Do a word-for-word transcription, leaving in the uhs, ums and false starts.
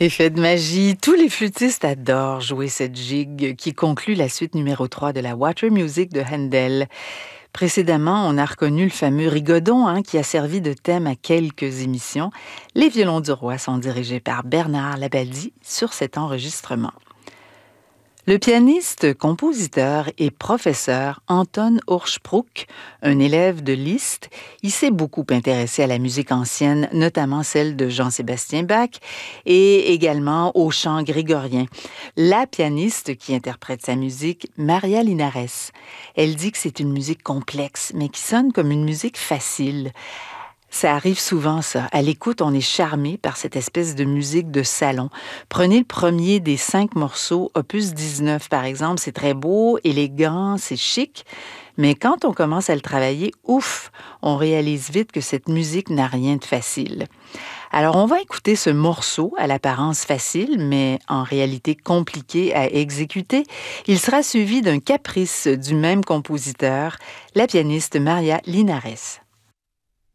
Effet de magie, tous les flûtistes adorent jouer cette gigue qui conclut la suite numéro trois de la Water Music de Handel. Précédemment, on a reconnu le fameux rigodon hein, qui a servi de thème à quelques émissions. Les violons du roi sont dirigés par Bernard Labadie sur cet enregistrement. Le pianiste, compositeur et professeur Anton Urspruch, un élève de Liszt, il s'est beaucoup intéressé à la musique ancienne, notamment celle de Jean-Sébastien Bach et également au chant grégorien. La pianiste qui interprète sa musique, Maria Linares, elle dit que c'est une musique complexe, mais qui sonne comme une musique facile. Ça arrive souvent, ça. À l'écoute, on est charmé par cette espèce de musique de salon. Prenez le premier des cinq morceaux, opus dix-neuf par exemple, c'est très beau, élégant, c'est chic, mais quand on commence à le travailler, ouf, on réalise vite que cette musique n'a rien de facile. Alors, on va écouter ce morceau à l'apparence facile, mais en réalité compliqué à exécuter. Il sera suivi d'un caprice du même compositeur, la pianiste Maria Linares.